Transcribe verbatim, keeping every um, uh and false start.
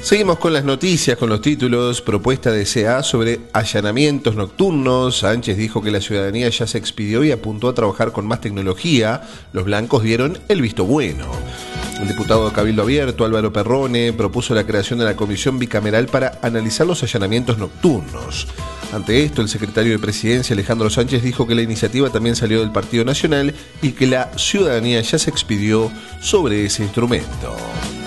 Seguimos con las noticias, con los títulos. Propuesta de C A sobre allanamientos nocturnos. Sánchez dijo que la ciudadanía ya se expidió y apuntó a trabajar con más tecnología. Los blancos dieron el visto bueno. El diputado de Cabildo Abierto, Álvaro Perrone, propuso la creación de la comisión bicameral para analizar los allanamientos nocturnos. Ante esto, el secretario de Presidencia, Alejandro Sánchez, dijo que la iniciativa también salió del Partido Nacional y que la ciudadanía ya se expidió sobre ese instrumento.